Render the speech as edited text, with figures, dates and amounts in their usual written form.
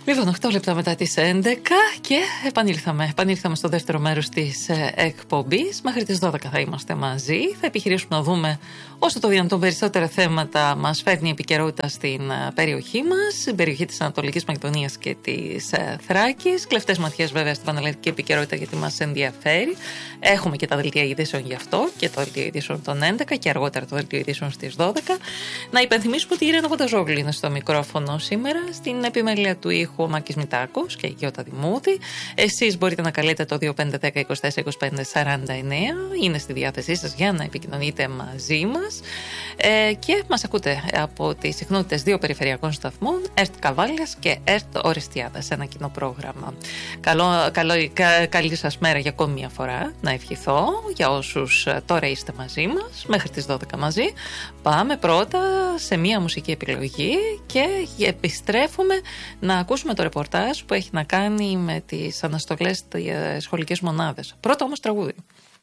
Λοιπόν, 8 λεπτά μετά τις 11 και επανήλθαμε στο δεύτερο μέρος της εκπομπής. Μέχρι τις 12 θα είμαστε μαζί. Θα επιχειρήσουμε να δούμε όσο το δυνατόν περισσότερα θέματα μας φέρνει η επικαιρότητα στην περιοχή μας, στην περιοχή της Ανατολικής Μακεδονίας και της Θράκης. Κλεφτές ματιές βέβαια στην πανελλαδική επικαιρότητα, γιατί μας ενδιαφέρει. Έχουμε και τα δελτία ειδήσεων γι' αυτό, και το δελτίο ειδήσεων των 11 και αργότερα το δελτίο ειδήσεων στις 12. Να υπενθυμίσουμε ότι η Irena Βοταζόγλου είναι στο μικρόφωνο σήμερα, στην επιμέλεια του ήχου ο Μάκης Μητάκος και η Γιώτα Δημούδη. Εσείς μπορείτε να καλείτε το 2510-24-25-49, είναι στη διάθεσή σας για να επικοινωνείτε μαζί μας, και μας ακούτε από τις συχνότητες 2 περιφερειακών σταθμών, ΕΡΤ Καβάλιας και ΕΡΤ Ορεστιάδα, σε ένα κοινό πρόγραμμα. Καλή σας μέρα για ακόμη μια φορά να ευχηθώ για όσους τώρα είστε μαζί μας μέχρι τις 12 μαζί. Πάμε πρώτα σε μια μουσική επιλογή και επιστρέφουμε να ακούσουμε το ρεπορτάζ που έχει να κάνει με τις αναστολές στις σχολικές μονάδες. Πρώτα όμως τραγούδι.